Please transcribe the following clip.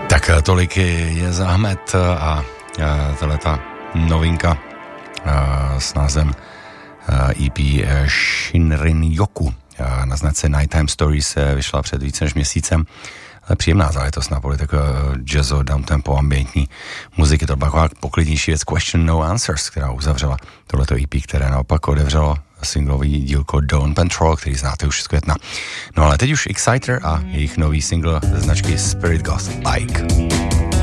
Tak tolik je Ahmed a tato novinka s názvem EP Shinrin Yoku na značce Nighttime Stories vyšla před více než měsícem. Ale příjemná záležitost na poli takové jazzo, downtempo, ambientní muziky. To byla taková poklidnější věc Question No Answers, která uzavřela tohleto EP, které naopak odevřelo singlový dílko Dawn Patrol, který znáte už z května. No ale teď už Exciter a jejich nový single ze značky Spirit Goth Like.